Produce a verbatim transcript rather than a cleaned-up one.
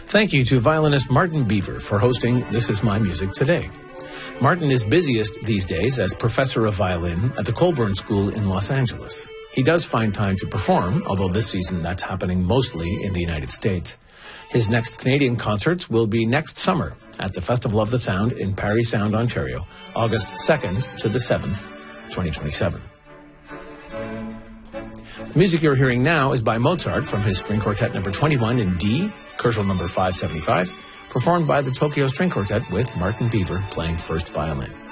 Thank you to violinist Martin Beaver for hosting This Is My Music Today. Martin is busiest these days as professor of violin at the Colburn School in Los Angeles. He does find time to perform, although this season that's happening mostly in the United States. His next Canadian concerts will be next summer at the Festival of the Sound in Parry Sound, Ontario, August second to the seventh, twenty twenty-seven. The music you're hearing now is by Mozart from his String Quartet number twenty-one in D, Koszul number five seventy-five, performed by the Tokyo String Quartet with Martin Beaver playing first violin.